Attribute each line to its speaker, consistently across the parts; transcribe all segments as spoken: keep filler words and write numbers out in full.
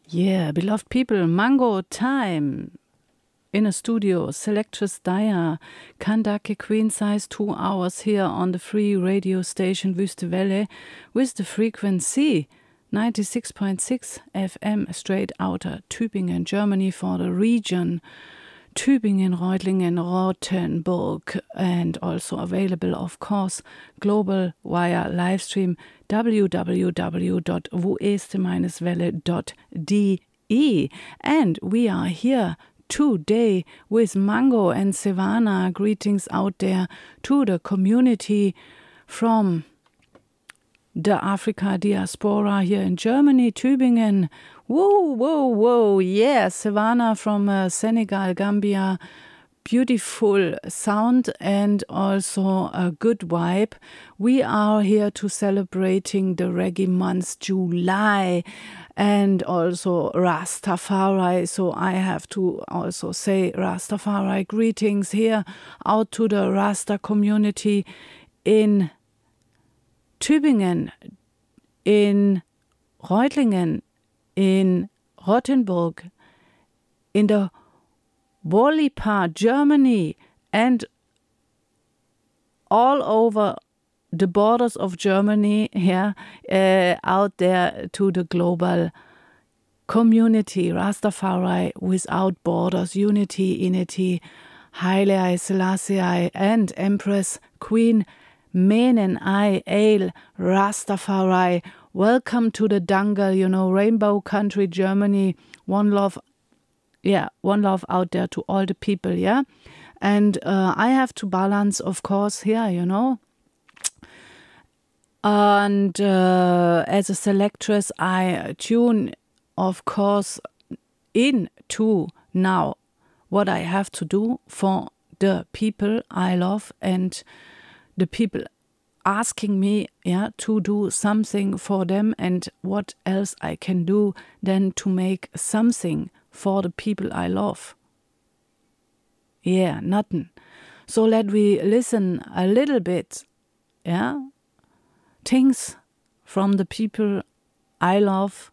Speaker 1: Yeah, beloved people, Mango time in a studio, Selectress Daya, Kandake Queen Size, two hours here on the free radio station Wüste Welle with the frequency ninety-six point six F M straight outer Tübingen, Germany for the region Tübingen, Reutlingen, Rothenburg, and also available, of course, global via livestream w w w dot wueste welle dot d e. And we are here today with Mango and Sevana. Greetings out there to the community from the Africa diaspora here in Germany, Tübingen. Whoa, whoa, whoa, yeah, Sevana from uh, Senegal, Gambia. Beautiful sound and also a good vibe. We are here to celebrating the reggae month, July, and also Rastafari. So I have to also say Rastafari greetings here out to the Rasta community in Tübingen, in Reutlingen, in Rothenburg, in the Wohlipa, Germany, and all over the borders of Germany, here, uh, out there to the global community, Rastafari without borders, unity, unity, Haile Selassie and Empress Queen Menen I Ale Rastafari. Welcome to the Dangle, you know, Rainbow Country, Germany. One love, yeah, one love out there to all the people, yeah. And uh, I have to balance, of course, here, you know. And uh, as a selectress, I tune, of course, into now what I have to do for the people I love and the people asking me, yeah, to do something for them, and what else I can do than to make something for the people I love. Yeah, nothing. So let we listen a little bit, yeah, things from the people I love.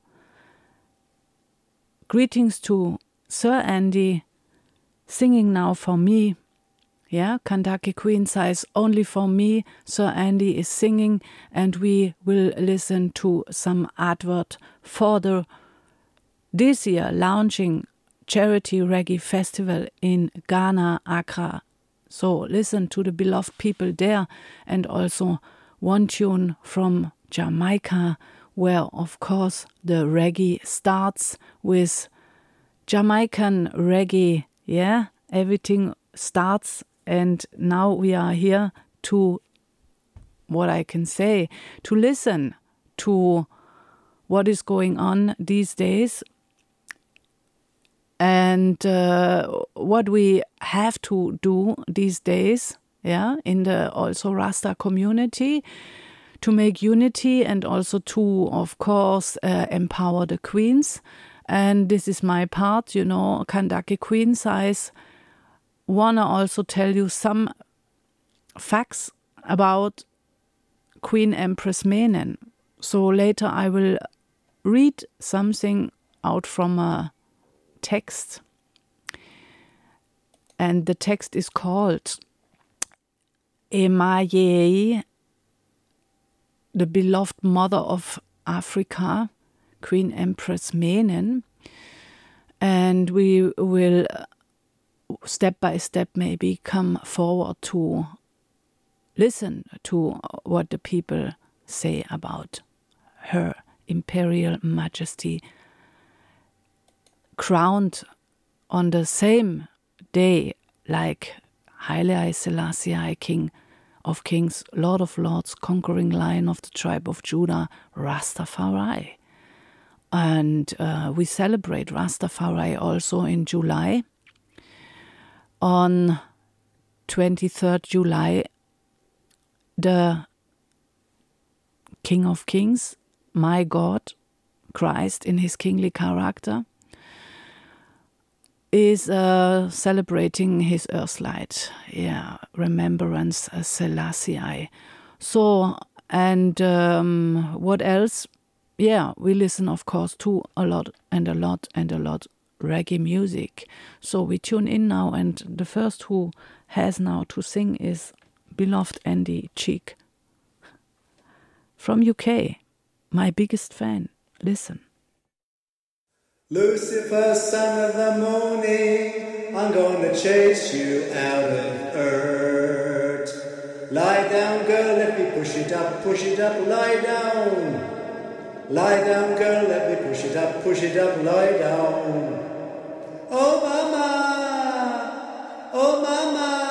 Speaker 1: Greetings to Sir Andy, singing now for me. Yeah, Kandake Queen Size only for me. Sir Andy is singing, and we will listen to some advert for the this year launching Charity Reggae Festival in Ghana, Accra. So listen to the beloved people there, and also one tune from Jamaica, where of course the reggae starts with Jamaican reggae. Yeah, everything starts. And now we are here to, what I can say, to listen to what is going on these days and uh, what we have to do these days, yeah, in the also Rasta community, to make unity and also to, of course, uh, empower the queens. And this is my part, you know, Kandake Queen Size. Wanna also tell you some facts about Queen Empress Menen. So later I will read something out from a text. And the text is called Emaye, the beloved mother of Africa, Queen Empress Menen. And we will step by step maybe come forward to listen to what the people say about her imperial majesty, crowned on the same day like Haile Selassie, King of Kings, Lord of Lords, conquering Lion of the tribe of Judah, Rastafari. And uh, we celebrate Rastafari also in July. On twenty-third July, the King of Kings, my God, Christ in his kingly character, is uh, celebrating his Earthlight, yeah, remembrance uh, Selassie. So, and um, what else? yeah, we listen, of course, to a lot and a lot and a lot reggae music. So we tune in now, and the first who has now to sing is beloved Andy Cheek from U K, my biggest fan. Listen.
Speaker 2: Lucifer, son of the morning, I'm gonna chase you out of earth. Lie down, girl, let me push it up, push it up, lie down. Lie down, girl, let me push it up, push it up, lie down. Oh, mama, oh, mama.